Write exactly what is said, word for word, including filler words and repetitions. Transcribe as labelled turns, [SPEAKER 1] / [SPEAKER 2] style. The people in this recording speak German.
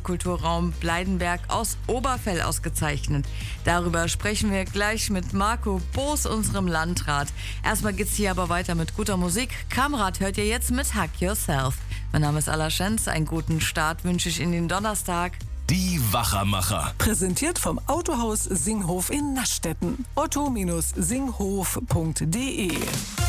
[SPEAKER 1] Multikulturraum Bleidenberg aus Oberfell ausgezeichnet. Darüber sprechen wir gleich mit Marco Boos, unserem Landrat. Erstmal geht's hier aber weiter mit guter Musik. Kamerad hört ihr jetzt mit Hack Yourself. Mein Name ist Alla Schenz. Einen guten Start wünsche ich in den Donnerstag.
[SPEAKER 2] Die Wachermacher.
[SPEAKER 3] Präsentiert vom Autohaus Singhof in Naschdetten. otto Bindestrich singhof punkt de